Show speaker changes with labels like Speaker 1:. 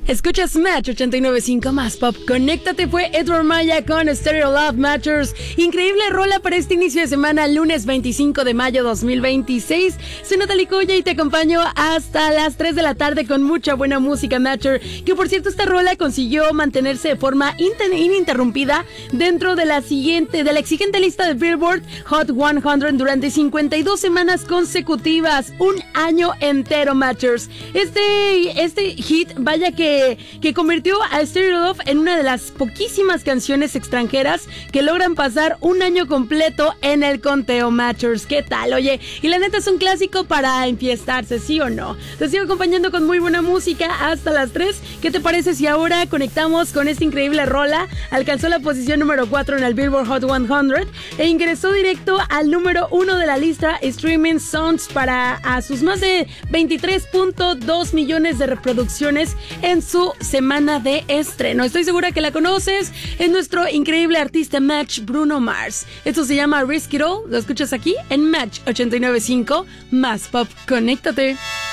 Speaker 1: Escuchas Match 89.5 más pop. Conéctate, fue Edward Maya con Stereo Love Matters. Increíble rola para este inicio de semana, lunes 25 de mayo 2026. Soy Natalie Coya y te acompaño hasta las 3 de la tarde con mucha buena música Matcher. Que por cierto, esta rola consiguió mantenerse de forma ininterrumpida dentro de la exigente lista de Billboard Hot 100 durante 52 semanas consecutivas. Un año entero, Matchers. Este hit, vaya que convirtió a Stereo Love en una de las poquísimas canciones extranjeras que logran pasar un año completo en el conteo, Matchers. ¿Qué tal? Oye, y la neta es un clásico para enfiestarse, ¿sí o no? Te sigo acompañando con muy buena música hasta las 3. ¿Qué te parece si ahora conectamos con esta increíble rola? Alcanzó la posición número 4 en el Billboard Hot 100 e ingresó directo al número 1 de la lista Streaming Songs a sus más de 23.2 millones de reproducciones en su semana de estreno. Estoy segura que la conoces. Es nuestro increíble artista Match, Bruno Mars. Esto se llama Risk It All. Lo escuchas aquí en Match 89.5 más pop. Conéctate.